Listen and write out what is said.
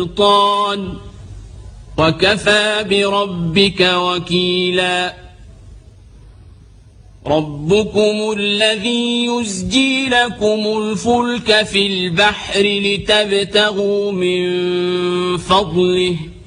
الشيطان وكفى بربك وكيلا ربكم الذي يزجي لكم الفلك في البحر لتبتغوا من فضله